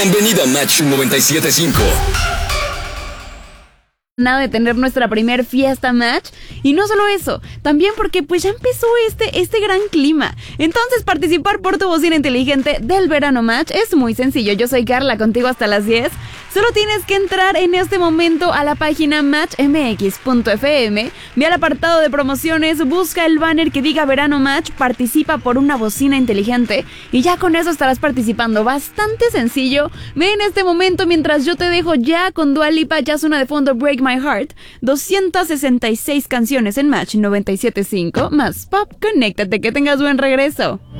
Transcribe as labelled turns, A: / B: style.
A: Bienvenido a Match 97.5.
B: Nada de tener nuestra primer fiesta Match. Y no solo eso, también porque pues ya empezó este gran clima. Entonces participar por tu bocina inteligente del verano Match es muy sencillo. Yo soy Carla, contigo hasta las 10. Solo tienes que entrar en este momento a la página matchmx.fm, ve al apartado de promociones, busca el banner que diga Verano Match, participa por una bocina inteligente y ya con eso estarás participando. Bastante sencillo. Ve en este momento mientras yo te dejo ya con Dua Lipa, ya suena de fondo Break My Heart. 266 canciones en Match 97.5 más Pop. Conéctate, que tengas buen regreso.